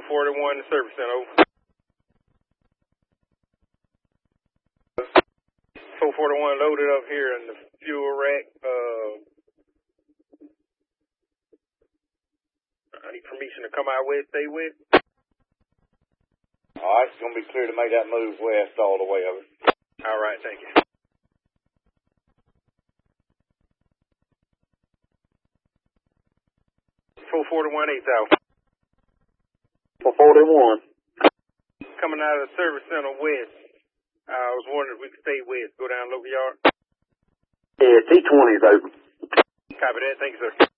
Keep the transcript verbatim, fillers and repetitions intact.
forty-one Service Center, over. four forty-one loaded up here in the fuel rack. Uh, I need permission to come out west, stay west. All right, it's going to be clear to make that move west all the way over. All right, thank you. four forty-one eight thousand. four forty-one. Coming out of the Service Center west. I was wondering if we could stay west, go down local yard. Yeah, T twenty is open. Copy that. Thank you, sir.